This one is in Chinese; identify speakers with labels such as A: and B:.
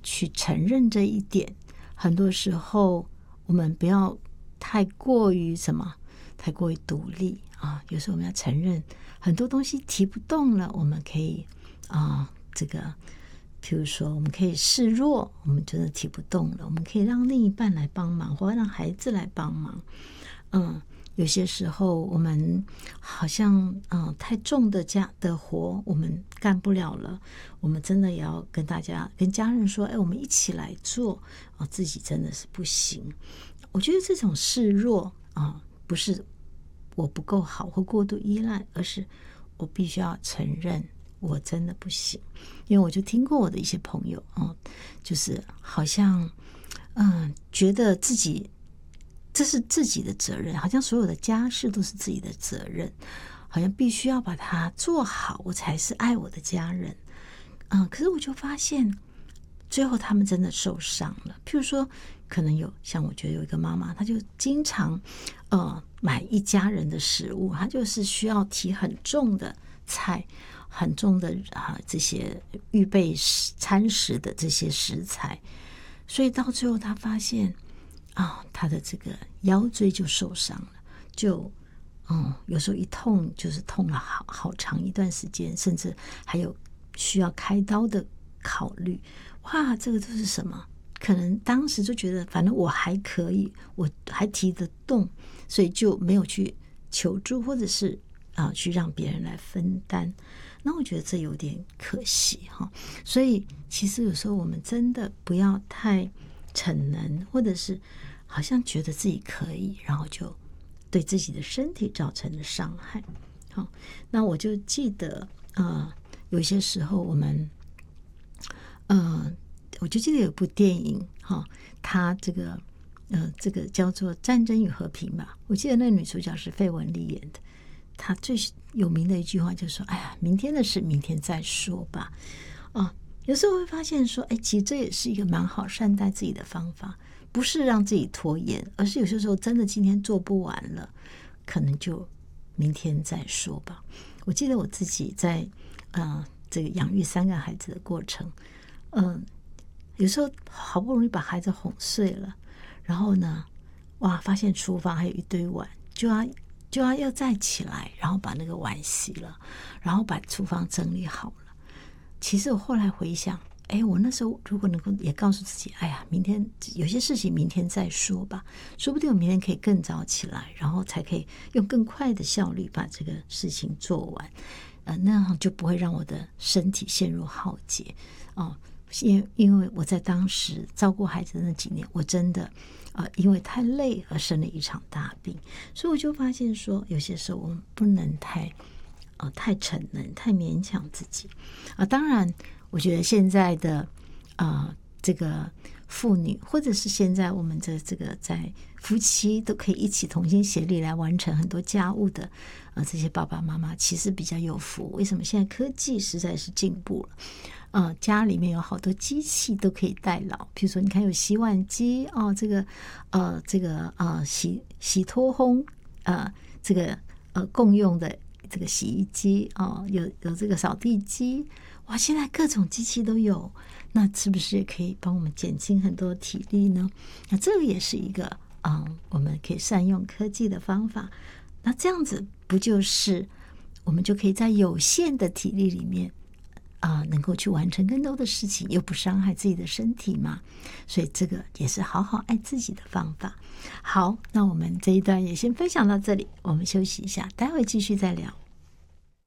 A: 去承认这一点。很多时候我们不要太过于太过于独立啊。有时候我们要承认很多东西提不动了，我们可以譬如说我们可以示弱，我们真的提不动了，我们可以让另一半来帮忙，或让孩子来帮忙。有些时候我们好像太重的活我们干不了了，我们真的也要跟家人说，我们一起来做，自己真的是不行。我觉得这种示弱不是我不够好或过度依赖，而是我必须要承认我真的不行。因为我就听过我的一些朋友就是好像觉得这是自己的责任，好像所有的家事都是自己的责任，好像必须要把它做好，我才是爱我的家人。可是我就发现最后他们真的受伤了。譬如说可能像我觉得有一个妈妈，她就经常买一家人的食物，她就是需要提很重的菜，很重的这些预备餐食的这些食材，所以到最后她发现他的这个腰椎就受伤了，就有时候一痛就是痛了好长一段时间，甚至还有需要开刀的考虑。哇，这个都是什么？可能当时就觉得反正我还可以，我还提得动，所以就没有去求助，或者是去让别人来分担。那我觉得这有点可惜所以其实有时候我们真的不要太逞能，或者是好像觉得自己可以，然后就对自己的身体造成了伤害。那我就记得有些时候我就记得有部电影它这个叫做《战争与和平》吧。我记得那个女主角是费雯丽演的，她最有名的一句话就是说，明天的事明天再说吧。有时候会发现说，其实这也是一个蛮好善待自己的方法，不是让自己拖延，而是有些时候真的今天做不完了，可能就明天再说吧。我记得我自己在这个养育3个孩子的过程，有时候好不容易把孩子哄睡了，然后呢，发现厨房还有一堆碗，就要再起来，然后把那个碗洗了，然后把厨房整理好了。其实我后来回想，我那时候如果能够也告诉自己，明天有些事情明天再说吧，说不定我明天可以更早起来，然后才可以用更快的效率把这个事情做完，那样就不会让我的身体陷入浩劫因为我在当时照顾孩子的那几年，我真的因为太累而生了一场大病。所以我就发现说，有些时候我们不能太逞能，太勉强自己当然我觉得现在的这个妇女，或者是现在我们的这个在夫妻都可以一起同心协力来完成很多家务的这些爸爸妈妈，其实比较有福。为什么？现在科技实在是进步了，家里面有好多机器都可以代劳。比如说你看有洗碗机洗脱烘这个共用的这个洗衣机有这个扫地机，现在各种机器都有，那是不是也可以帮我们减轻很多体力呢？那这个也是一个我们可以善用科技的方法。那这样子不就是我们就可以在有限的体力里面能够去完成更多的事情，又不伤害自己的身体嘛？所以这个也是好好爱自己的方法。好，那我们这一段也先分享到这里，我们休息一下，待会继续再聊。